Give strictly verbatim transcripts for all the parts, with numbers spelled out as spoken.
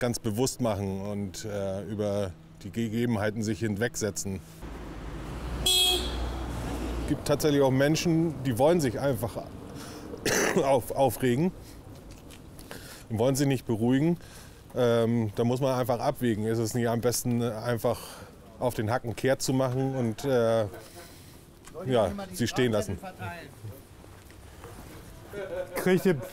ganz bewusst machen und äh, über die Gegebenheiten sich hinwegsetzen. Es gibt tatsächlich auch Menschen, die wollen sich einfach auf, aufregen und wollen sich nicht beruhigen. Ähm, da muss man einfach abwägen. Ist es nicht am besten, einfach auf den Hacken kehrt zu machen und äh, ja, sie stehen lassen? Kriegt ihr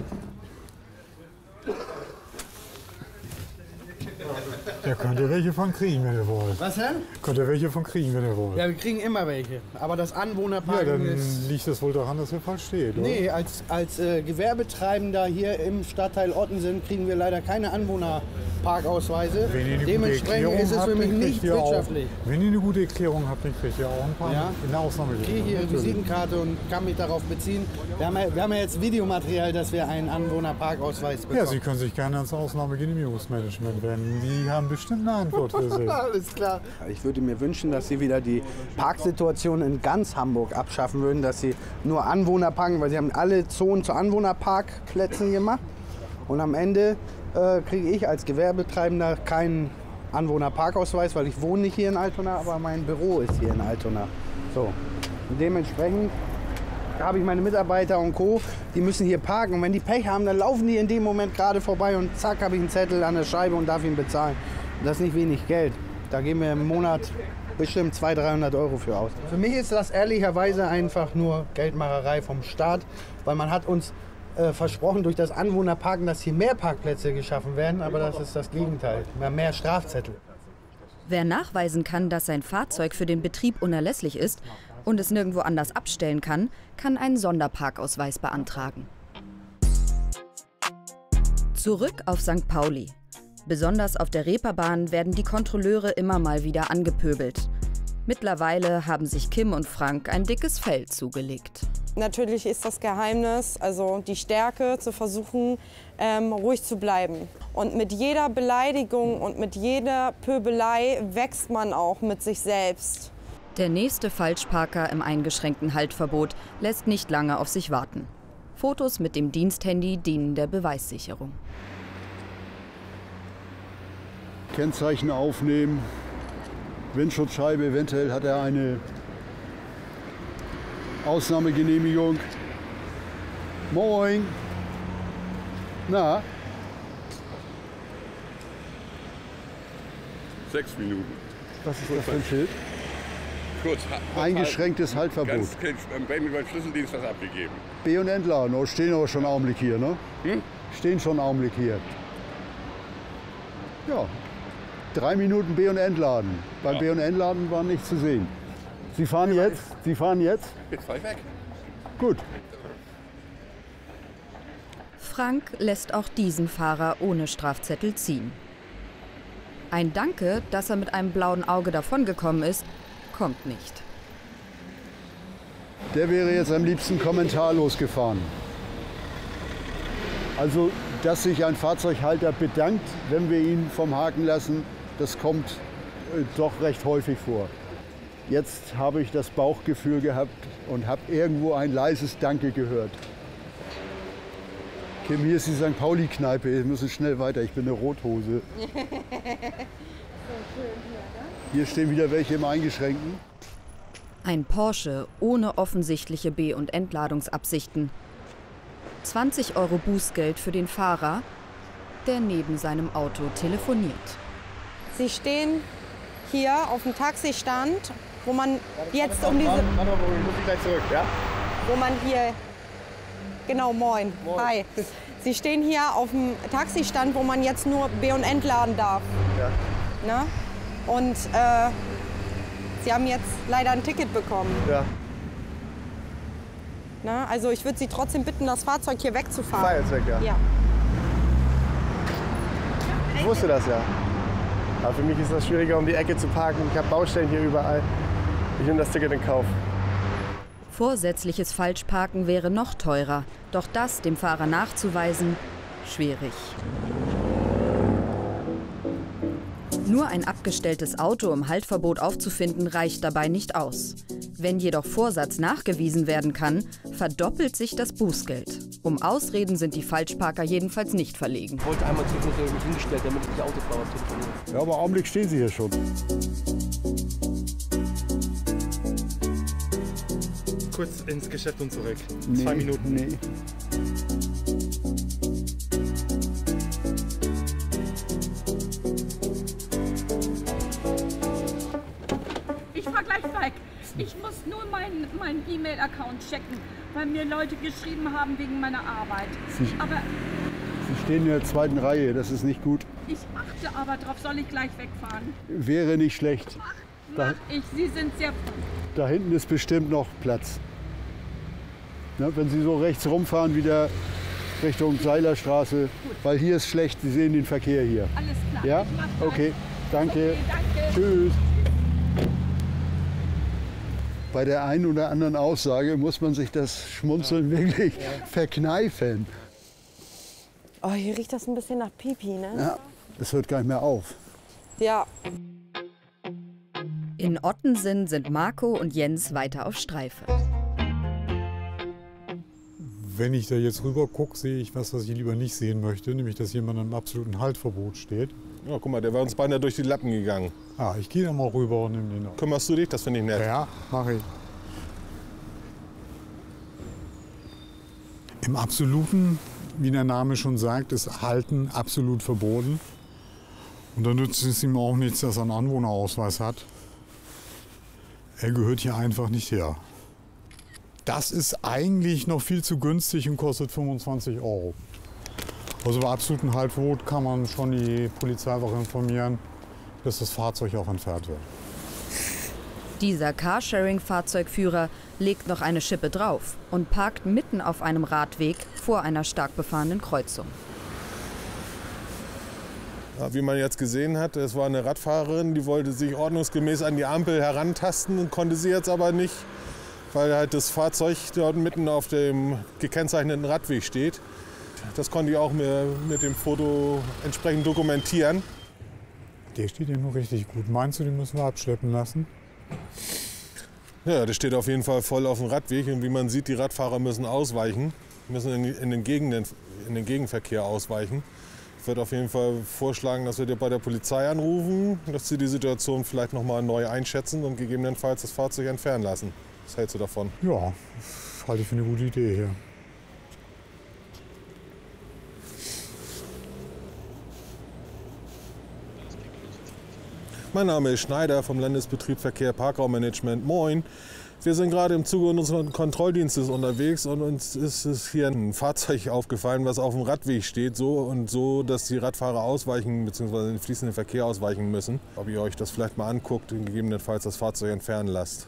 Ja, könnt ihr welche von kriegen, wenn ihr wollt. Was denn? Könnt ihr welche von kriegen, wenn ihr wollt. Ja, wir kriegen immer welche. Aber das Anwohnerparken Ja, dann ist... liegt das wohl daran, dass ihr falsch steht, oder? Nee, als, als äh, Gewerbetreibender hier im Stadtteil Ottensen kriegen wir leider keine Anwohnerparkausweise. Wenn ihr eine Dementsprechend gute ist es habt, für mich dann nicht kriegt ihr auch- wirtschaftlich. Wenn ihr eine gute Erklärung habt, dann kriegt ihr auch ein paar Ja. in der Ausnahme. Ich kriege hier Visitenkarte und kann mich darauf beziehen. Wir haben, ja, wir haben ja jetzt Videomaterial, dass wir einen Anwohnerparkausweis bekommen. Ja, Sie können sich gerne ans Ausnahmegenehmigungsmanagement wenden. Die haben bestimmt eine Antwort für Sie. Alles klar. Ich würde mir wünschen, dass Sie wieder die Parksituation in ganz Hamburg abschaffen würden, dass Sie nur Anwohner parken, weil Sie haben alle Zonen zu Anwohnerparkplätzen gemacht. Und am Ende äh, kriege ich als Gewerbetreibender keinen Anwohnerparkausweis, weil ich wohne nicht hier in Altona, aber mein Büro ist hier in Altona. So. Und dementsprechend habe ich meine Mitarbeiter und Co., die müssen hier parken. Und wenn die Pech haben, dann laufen die in dem Moment gerade vorbei und zack, habe ich einen Zettel an der Scheibe und darf ihn bezahlen. Und das ist nicht wenig Geld. Da geben wir im Monat bestimmt zweihundert, dreihundert Euro für aus. Für mich ist das ehrlicherweise einfach nur Geldmacherei vom Staat, weil man hat uns äh, versprochen durch das Anwohnerparken, dass hier mehr Parkplätze geschaffen werden, aber das ist das Gegenteil. Wir haben mehr Strafzettel. Wer nachweisen kann, dass sein Fahrzeug für den Betrieb unerlässlich ist und es nirgendwo anders abstellen kann, kann einen Sonderparkausweis beantragen. Zurück auf Sankt Pauli. Besonders auf der Reeperbahn werden die Kontrolleure immer mal wieder angepöbelt. Mittlerweile haben sich Kim und Frank ein dickes Fell zugelegt. Natürlich ist das Geheimnis, also die Stärke, zu versuchen, ähm, ruhig zu bleiben. Und mit jeder Beleidigung und mit jeder Pöbelei wächst man auch mit sich selbst. Der nächste Falschparker im eingeschränkten Haltverbot lässt nicht lange auf sich warten. Fotos mit dem Diensthandy dienen der Beweissicherung. Kennzeichen aufnehmen, Windschutzscheibe, eventuell hat er eine Ausnahmegenehmigung. Moin! Na? Sechs Minuten. Was ist das für ein Schild? Kurz. Eingeschränktes Haltverbot. Ganz mit meinem Schlüsseldienst was abgegeben. B- und Entladen, oh, stehen aber schon einen Augenblick hier, ne? Hm? Stehen schon einen Augenblick hier. Ja, drei Minuten B- und Entladen. Beim Ja. B- und Entladen war nichts zu sehen. Sie fahren jetzt? Sie fahren jetzt? Jetzt fahr ich weg. Gut. Frank lässt auch diesen Fahrer ohne Strafzettel ziehen. Ein Danke, dass er mit einem blauen Auge davongekommen ist, kommt nicht. Der wäre jetzt am liebsten kommentarlos gefahren. Also, dass sich ein Fahrzeughalter bedankt, wenn wir ihn vom Haken lassen, das kommt äh, doch recht häufig vor. Jetzt habe ich das Bauchgefühl gehabt und habe irgendwo ein leises Danke gehört. Kim, hier ist die Sankt Pauli-Kneipe. Wir müssen schnell weiter. Ich bin eine Rothose. Hier stehen wieder welche im Eingeschränkten. Ein Porsche ohne offensichtliche B- und Entladungsabsichten. zwanzig Euro Bußgeld für den Fahrer, der neben seinem Auto telefoniert. Sie stehen hier auf dem Taxistand, wo man jetzt um diese... Warte mal, ich muss gleich zurück, ja? Wo man hier... Genau, moin. Moin. Hi. Sie stehen hier auf dem Taxistand, wo man jetzt nur B- und entladen darf. Ja. Ne? Und äh, Sie haben jetzt leider ein Ticket bekommen. Ja. Ne? Also ich würde Sie trotzdem bitten, das Fahrzeug hier wegzufahren. Fahr jetzt weg, ja. Ja. Ich wusste das ja. Aber für mich ist das schwieriger, um die Ecke zu parken. Ich habe Baustellen hier überall. Ich nehme das Ticket in Kauf. Vorsätzliches Falschparken wäre noch teurer, doch das dem Fahrer nachzuweisen, schwierig. Nur ein abgestelltes Auto im Haltverbot aufzufinden, reicht dabei nicht aus. Wenn jedoch Vorsatz nachgewiesen werden kann, verdoppelt sich das Bußgeld Um Ausreden sind die Falschparker jedenfalls nicht verlegen. Ich wollte einmal zurück mich hingestellt, damit ich die Autofahrer telefoniere. Ja, aber im Augenblick stehen Sie hier schon. Kurz ins Geschäft und zurück. Nee, Zwei Minuten. Nee. Ich fahr gleich weg. Ich muss nur meinen mein E-Mail-Account checken, weil mir Leute geschrieben haben wegen meiner Arbeit. Sie, aber Sie stehen in der zweiten Reihe, das ist nicht gut. ich achte aber drauf, soll ich gleich wegfahren? Wäre nicht schlecht. Mach ich, Sie sind sehr früh. Da hinten ist bestimmt noch Platz. Na, wenn Sie so rechts rumfahren, wieder Richtung Seilerstraße, weil hier ist schlecht, Sie sehen den Verkehr hier. Alles klar. Ja? Ich mach gleich. Okay, danke. Okay, danke. Tschüss. Bei der einen oder anderen Aussage muss man sich das Schmunzeln wirklich verkneifen. Oh, hier riecht das ein bisschen nach Pipi, ne? Ja, das hört gar nicht mehr auf. Ja. In Ottensen sind Marco und Jens weiter auf Streife. Wenn ich da jetzt rüber gucke, sehe ich was, was ich lieber nicht sehen möchte, nämlich dass jemand im absoluten Haltverbot steht. Ja, guck mal, der wäre uns beinahe durch die Lappen gegangen. Ah, ich gehe da mal rüber und nehme den auf. Kümmerst du dich? Das finde ich nett. Ja, mache ich. Im Absoluten, wie der Name schon sagt, ist Halten absolut verboten. Und da nützt es ihm auch nichts, dass er einen Anwohnerausweis hat. Er gehört hier einfach nicht her. Das ist eigentlich noch viel zu günstig und kostet fünfundzwanzig Euro. Also bei absolutem Haltverbot kann man schon die Polizeiwache informieren, dass das Fahrzeug auch entfernt wird. Dieser Carsharing-Fahrzeugführer legt noch eine Schippe drauf und parkt mitten auf einem Radweg vor einer stark befahrenen Kreuzung. Ja, wie man jetzt gesehen hat, es war eine Radfahrerin, die wollte sich ordnungsgemäß an die Ampel herantasten, konnte sie jetzt aber nicht, weil halt das Fahrzeug dort mitten auf dem gekennzeichneten Radweg steht. Das konnte ich auch mit dem Foto entsprechend dokumentieren. Der steht hier nur richtig gut. Meinst du, den müssen wir abschleppen lassen? Ja, das steht auf jeden Fall voll auf dem Radweg. Und wie man sieht, die Radfahrer müssen ausweichen, müssen in, in, den, Gegenden, in den Gegenverkehr ausweichen. Ich würde auf jeden Fall vorschlagen, dass wir dir bei der Polizei anrufen, dass sie die Situation vielleicht noch mal neu einschätzen und gegebenenfalls das Fahrzeug entfernen lassen. Was hältst du davon? Ja, halte ich für eine gute Idee hier. Mein Name ist Schneider vom Landesbetrieb Verkehr Parkraummanagement. Moin. Wir sind gerade im Zuge unseres Kontrolldienstes unterwegs und uns ist es hier ein Fahrzeug aufgefallen, was auf dem Radweg steht, so und so, dass die Radfahrer ausweichen bzw. den fließenden Verkehr ausweichen müssen. Ob ihr euch das vielleicht mal anguckt und gegebenenfalls das Fahrzeug entfernen lasst.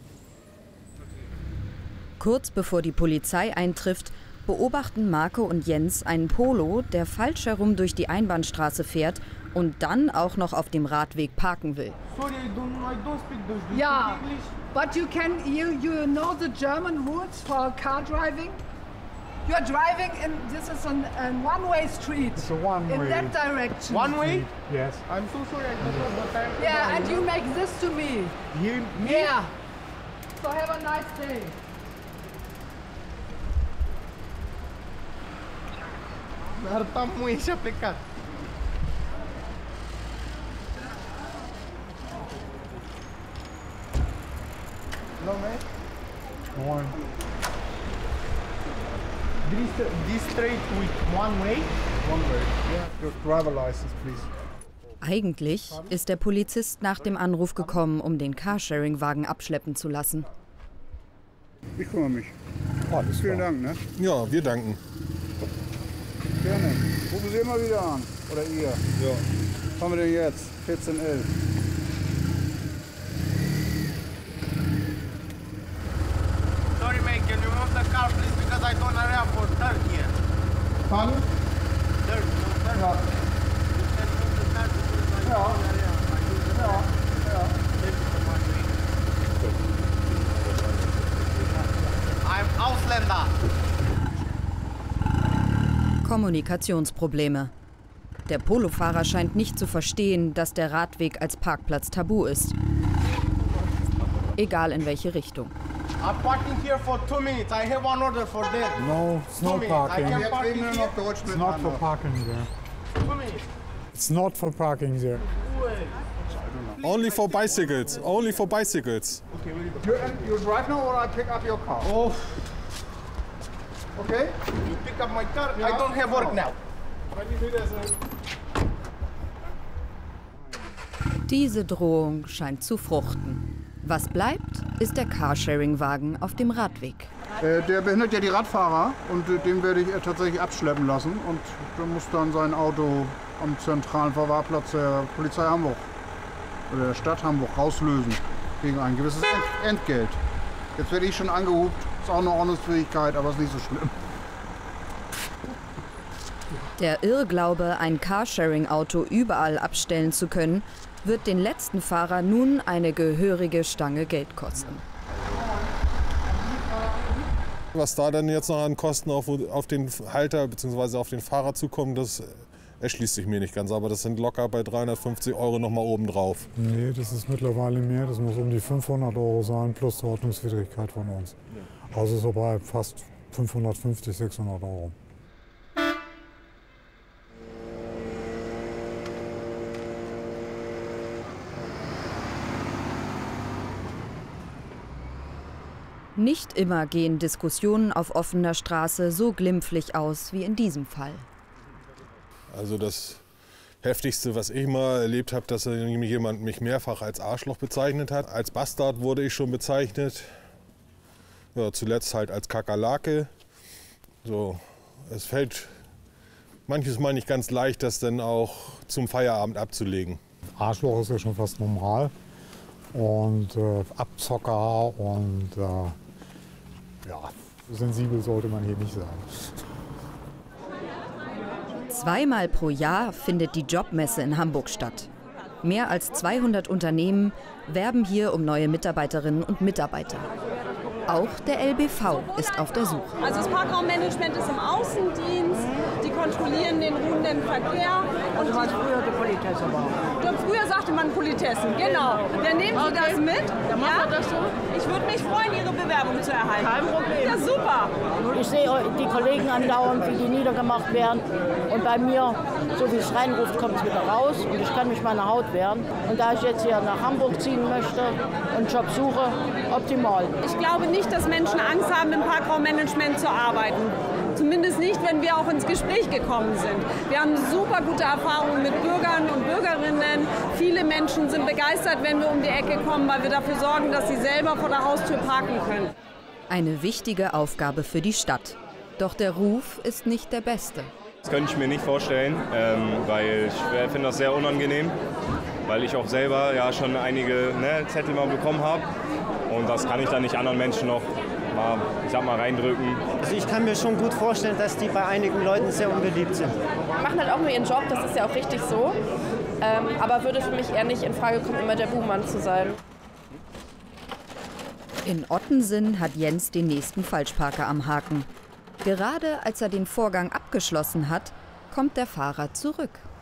Kurz bevor die Polizei eintrifft, beobachten Marco und Jens einen Polo, der falsch herum durch die Einbahnstraße fährt und dann auch noch auf dem Radweg parken will. Sorry, I don't, I don't speak Dutch. Do you Yeah, speak English? but you can, you, you know the German rules for car driving? You're driving in, this is an, an one-way street. It's a one in way. that direction. One way? Yes. I'm so sorry, I don't know what I'm Yeah, and you make this to me. You, me? Yeah. So have a nice day. Arătam mâini și a plecat. No, man. Moin. This, this straight with one way? One way. Yeah. Your driver license, please. Eigentlich ist der Polizist nach dem Anruf gekommen, um den Carsharing-Wagen abschleppen zu lassen. Ich kümmere mich. Alles Vielen klar. Dank. Ne? Ja, wir danken. Gerne. Rufen Sie immer wieder an. Oder ihr. Ja. Was haben wir denn jetzt? vierzehn elf. Sorry, man, can you move the car, please? Because I don't have for dirt here. Pardon? Dirt, no dirt. Ja. You can move the car because I Ja. don't have. I use the Ja. Ja. This is the one way. I'm Ausländer. Kommunikationsprobleme. Der Polofahrer scheint nicht zu verstehen, dass der Radweg als Parkplatz tabu ist. Egal in welche Richtung. I'm parking here for two minutes. I have one order for them. No, it's Two not minutes. I parking. can park here. It's not for parking there. Two minutes. It's not for parking there. Only for bicycles. Only for bicycles. Okay, you, you drive now or I pick up your car? Oh. Okay? You pick up my car. I don't have work now. Diese Drohung scheint zu fruchten. Was bleibt, ist der Carsharing-Wagen auf dem Radweg. Äh, der behindert ja die Radfahrer und äh, den werde ich äh, tatsächlich abschleppen lassen. Und der muss dann sein Auto am zentralen Verwahrplatz der Polizei Hamburg oder der Stadt Hamburg rauslösen gegen ein gewisses Ent Entgelt. Jetzt werde ich schon angehupt, ist auch eine Ordnungsfähigkeit, aber ist nicht so schlimm. Der Irrglaube, ein Carsharing-Auto überall abstellen zu können, wird den letzten Fahrer nun eine gehörige Stange Geld kosten. Was da dann jetzt noch an Kosten auf, auf den Halter bzw. auf den Fahrer zukommen, das erschließt sich mir nicht ganz. Aber das sind locker bei dreihundertfünfzig Euro noch mal oben drauf. Nee, das ist mittlerweile mehr. Das muss um die fünfhundert Euro sein plus die Ordnungswidrigkeit von uns. Also so bei fast fünfhundertfünfzig, sechshundert Euro. Nicht immer gehen Diskussionen auf offener Straße so glimpflich aus wie in diesem Fall. Also das Heftigste, was ich mal erlebt habe, dass jemand mich mehrfach als Arschloch bezeichnet hat. Als Bastard wurde ich schon bezeichnet. Ja, zuletzt halt als Kakerlake. So, es fällt manches Mal nicht ganz leicht, das dann auch zum Feierabend abzulegen. Arschloch ist ja schon fast normal. Und äh, Abzocker und äh, ja, sensibel sollte man hier nicht sein. Zweimal pro Jahr findet die Jobmesse in Hamburg statt. Mehr als zweihundert Unternehmen werben hier um neue Mitarbeiterinnen und Mitarbeiter. Auch der L B V ist auf der Suche. Also das Parkraummanagement ist im Außendienst, die kontrollieren den ruhenden Verkehr. Und was früher die Politessen war. Früher sagte man Politessen, genau. Dann nehmen Sie Okay. das mit. Dann machen wir das so. Ich würde mich freuen, Ihre Bewerbung zu erhalten. Kein Problem. Ja, super. Ich sehe die Kollegen andauernd, wie die niedergemacht werden. Und bei mir, so wie es reinruft, kommt es wieder raus. Und ich kann mich meiner Haut wehren. Und da ich jetzt hier nach Hamburg ziehen möchte und einen Job suche, optimal. Ich glaube nicht, dass Menschen Angst haben, im Parkraummanagement zu arbeiten. Zumindest nicht, wenn wir auch ins Gespräch gekommen sind. Wir haben super gute Erfahrungen mit Bürgern und Bürgerinnen. Viele Menschen sind begeistert, wenn wir um die Ecke kommen, weil wir dafür sorgen, dass sie selber vor der Haustür parken können. Eine wichtige Aufgabe für die Stadt. Doch der Ruf ist nicht der beste. Das könnte ich mir nicht vorstellen, ähm, weil ich finde das sehr unangenehm, weil ich auch selber ja schon einige ne, Zettel mal bekommen habe. Und das kann ich dann nicht anderen Menschen noch mal, ich sag mal, reindrücken. Also ich kann mir schon gut vorstellen, dass die bei einigen Leuten sehr unbeliebt sind. Machen halt auch nur ihren Job, das ist ja auch richtig so. Ähm, aber würde für mich eher nicht in Frage kommen, immer der Buhmann zu sein. In Ottensen hat Jens den nächsten Falschparker am Haken. Gerade als er den Vorgang abgeschlossen hat, kommt der Fahrer zurück.